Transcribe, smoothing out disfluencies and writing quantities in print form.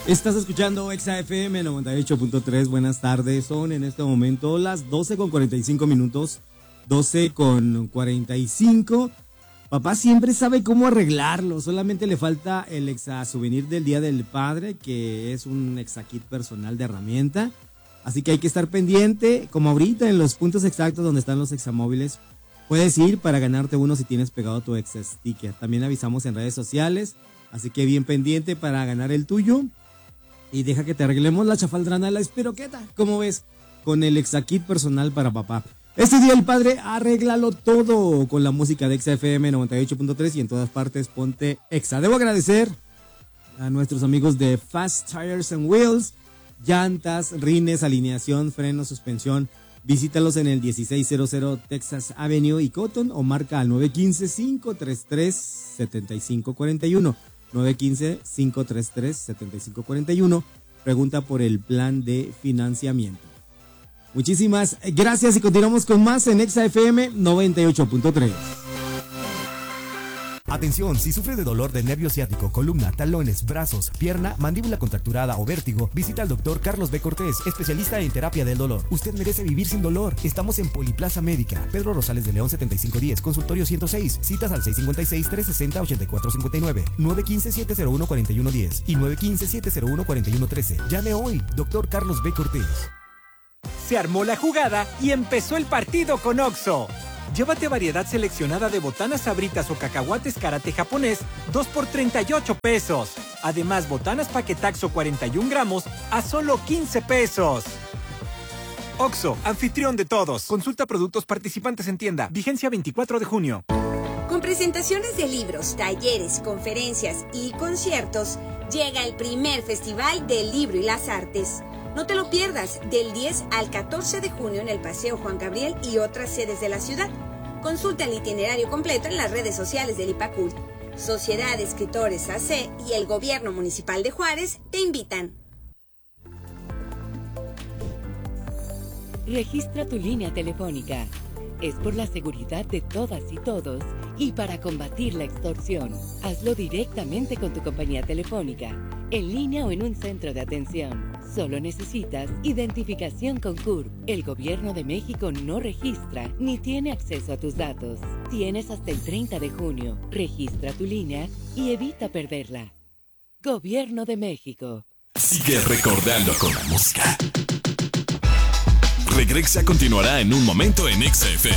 Estás escuchando Exa FM 98.3. Buenas tardes. Son en este momento las 12:45. 12:45. Papá siempre sabe cómo arreglarlo. Solamente le falta el Exa Souvenir del Día del Padre, que es un Exa Kit personal de herramienta. Así que hay que estar pendiente, como ahorita en los puntos exactos donde están los examóviles. Puedes ir para ganarte uno si tienes pegado tu Exa Sticker. También avisamos en redes sociales. Así que bien pendiente para ganar el tuyo. Y deja que te arreglemos la chafaldrana, la esperoqueta. ¿Cómo ves? Con el Exa Kit personal para papá. Este Día del Padre, arréglalo todo con la música de Exa FM 98.3 y en todas partes ponte Exa. Debo agradecer a nuestros amigos de Fast Tires and Wheels. Llantas, rines, alineación, freno, suspensión. Visítalos en el 1600 Texas Avenue y Cotton o marca al 915-533-7541. 915-533-7541. Pregunta por el plan de financiamiento. Muchísimas gracias y continuamos con más en Exa FM 98.3. Atención, si sufre de dolor de nervio ciático, columna, talones, brazos, pierna, mandíbula contracturada o vértigo, visita al doctor Carlos B. Cortés, especialista en terapia del dolor. Usted merece vivir sin dolor. Estamos en Poliplaza Médica, Pedro Rosales de León 7510, consultorio 106, citas al 656-360-8459, 915-701-4110 y 915-701-4113. Llame hoy, doctor Carlos B. Cortés. Se armó la jugada y empezó el partido con OXXO. Llévate variedad seleccionada de botanas sabritas o cacahuates karate japonés, 2 por 38 pesos. Además, botanas paquetaxo 41 gramos a solo 15 pesos. OXXO, anfitrión de todos. Consulta productos participantes en tienda. Vigencia 24 de junio. Con presentaciones de libros, talleres, conferencias y conciertos, llega el primer Festival del Libro y las Artes. No te lo pierdas, del 10 al 14 de junio en el Paseo Juan Gabriel y otras sedes de la ciudad. Consulta el itinerario completo en las redes sociales del IPACUL. Sociedad de Escritores AC y el Gobierno Municipal de Juárez te invitan. Registra tu línea telefónica. Es por la seguridad de todas y todos y para combatir la extorsión. Hazlo directamente con tu compañía telefónica, en línea o en un centro de atención. Solo necesitas identificación con CURP. El Gobierno de México no registra ni tiene acceso a tus datos. Tienes hasta el 30 de junio. Registra tu línea y evita perderla. Gobierno de México. Sigue recordando con la música. Regresa continuará en un momento en Exa FM.